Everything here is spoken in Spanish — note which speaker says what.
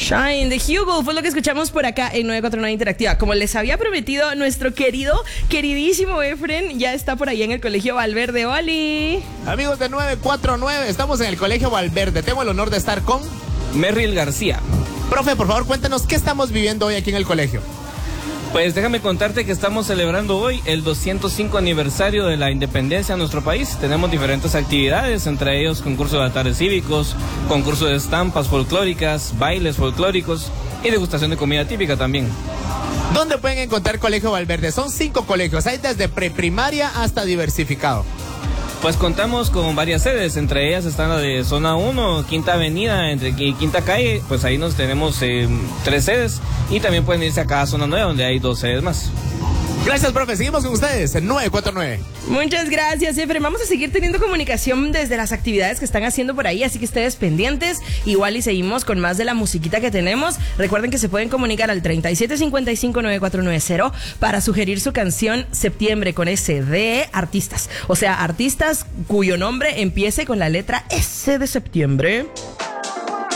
Speaker 1: Shine de Hugo fue lo que escuchamos por acá en 949 Interactiva. Como les había prometido, nuestro queridísimo Efren ya está por ahí en el Colegio Valverde. ¡Oli!
Speaker 2: Amigos de 949, estamos en el Colegio Valverde. Tengo el honor de estar con
Speaker 3: Merrill García.
Speaker 2: Profe, por favor, cuéntanos qué estamos viviendo hoy aquí en el colegio.
Speaker 3: Pues déjame contarte que estamos celebrando hoy el 205 aniversario de la independencia de nuestro país. Tenemos diferentes actividades, entre ellos concurso de altares cívicos, concurso de estampas folclóricas, bailes folclóricos y degustación de comida típica también.
Speaker 2: ¿Dónde pueden encontrar Colegio Valverde? Son 5 colegios, hay desde preprimaria hasta diversificado.
Speaker 3: Pues contamos con varias sedes, entre ellas están la de Zona 1, Quinta Avenida, entre Quinta Calle, pues ahí nos tenemos 3 sedes y también pueden irse acá a Zona 9 donde hay 2 sedes más.
Speaker 2: Gracias, profe, seguimos con ustedes en 949.
Speaker 1: Muchas gracias, Efren. Vamos a seguir teniendo comunicación desde las actividades que están haciendo por ahí, así que ustedes pendientes. Igual y seguimos con más de la musiquita que tenemos. Recuerden que se pueden comunicar al 3755-9490 para sugerir su canción Septiembre con S de artistas. O sea, artistas cuyo nombre empiece con la letra S de septiembre.